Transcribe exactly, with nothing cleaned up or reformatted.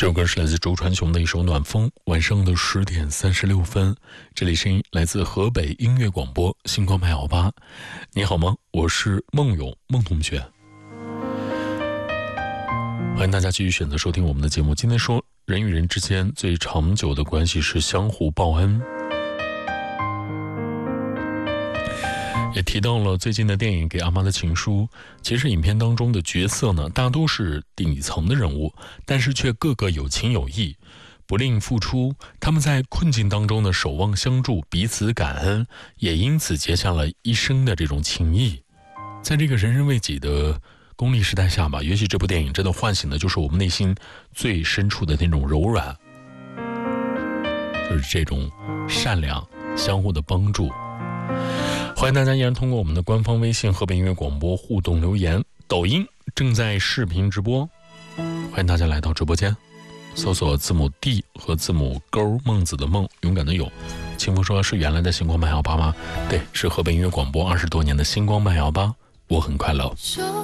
这首歌是来自周传雄的一首《暖风》。晚上的十点三十六分，这里声音来自河北音乐广播星光派好吧。你好吗？我是孟勇孟同学，欢迎大家继续选择收听我们的节目。今天说人与人之间最长久的关系是相互报恩，也提到了最近的电影《给阿妈的情书》。其实影片当中的角色呢，大都是底层的人物，但是却个个有情有义，不吝付出。他们在困境当中的守望相助，彼此感恩，也因此结下了一生的这种情谊。在这个人人为己的功利时代下吧，也许这部电影真的唤醒的就是我们内心最深处的那种柔软，就是这种善良，相互的帮助。欢迎大家依然通过我们的官方微信河北音乐广播互动留言，抖音正在视频直播，欢迎大家来到直播间，搜索字母 D 和字母勾，孟子的孟，勇敢的勇。清风说是原来的星光麦摇吧吗？对，是河北音乐广播二十多年的星光麦摇吧，我很快乐。